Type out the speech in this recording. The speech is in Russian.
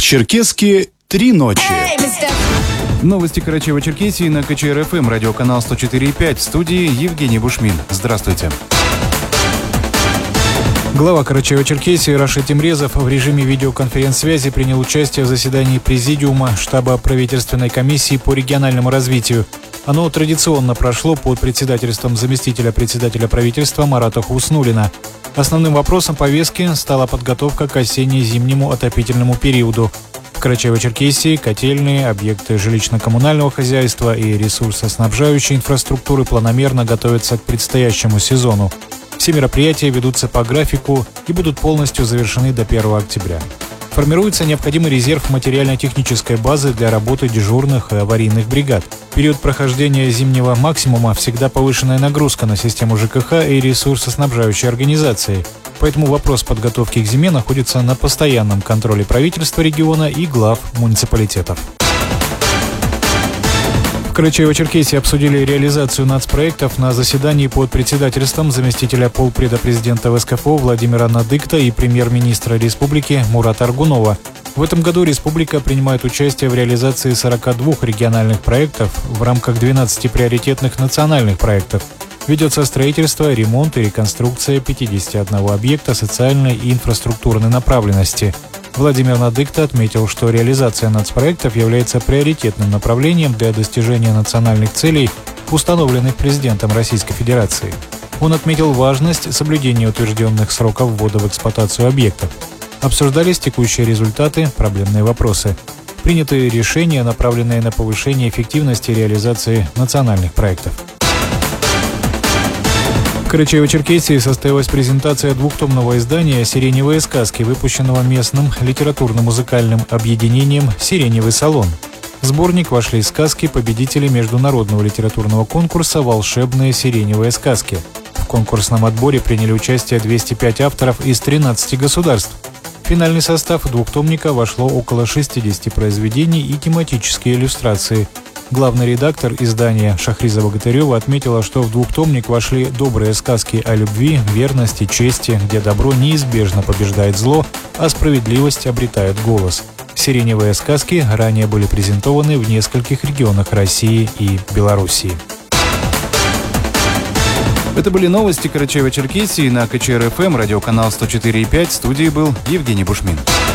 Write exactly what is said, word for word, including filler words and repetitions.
Карачаево-Черкеске три ночи. Новости Карачаево-Черкесии на ка че эр эф эм, радиоканал сто четыре и пять. В студии Евгений Бушмин. Здравствуйте. Глава Карачаево-Черкесии Рашид Темрезов в режиме видеоконференц-связи принял участие в заседании Президиума штаба правительственной комиссии по региональному развитию. Оно традиционно прошло под председательством заместителя председателя правительства Марата Хуснуллина. Основным вопросом повестки стала подготовка к осенне-зимнему отопительному периоду. В Карачаево-Черкесии котельные, объекты жилищно-коммунального хозяйства и ресурсоснабжающей инфраструктуры планомерно готовятся к предстоящему сезону. Все мероприятия ведутся по графику и будут полностью завершены до первого октября. Формируется необходимый резерв материально-технической базы для работы дежурных и аварийных бригад. В период прохождения зимнего максимума всегда повышенная нагрузка на систему жэ ка ха и ресурсоснабжающей организации. Поэтому вопрос подготовки к зиме находится на постоянном контроле правительства региона и глав муниципалитетов. В Карачаево-Черкесии обсудили реализацию нацпроектов на заседании под председательством заместителя полпреда президента вэ эс ка эф о Владимира Надыкта и премьер-министра республики Мурата Аргунова. В этом году республика принимает участие в реализации сорока двух региональных проектов в рамках двенадцати приоритетных национальных проектов. Ведется строительство, ремонт и реконструкция пятидесяти одного объекта социальной и инфраструктурной направленности. Владимир Надыкта отметил, что реализация нацпроектов является приоритетным направлением для достижения национальных целей, установленных президентом Российской Федерации. Он отметил важность соблюдения утвержденных сроков ввода в эксплуатацию объектов. Обсуждались текущие результаты, проблемные вопросы. Приняты решения, направленные на повышение эффективности реализации национальных проектов. В Карачаево-Черкесии состоялась презентация двухтомного издания «Сиреневые сказки», выпущенного местным литературно-музыкальным объединением «Сиреневый салон». В сборник вошли сказки победителей международного литературного конкурса «Волшебные сиреневые сказки». В конкурсном отборе приняли участие двести пять авторов из тринадцати государств. В финальный состав двухтомника вошло около шестидесяти произведений и тематические иллюстрации. Главный редактор издания Шахриза Богатырева отметила, что в двухтомник вошли добрые сказки о любви, верности, чести, где добро неизбежно побеждает зло, а справедливость обретает голос. Сиреневые сказки ранее были презентованы в нескольких регионах России и Белоруссии. Это были новости Карачаево-Черкесии на ка че эр эф эм, радиоканал сто четыре и пять. В студии был Евгений Бушмин.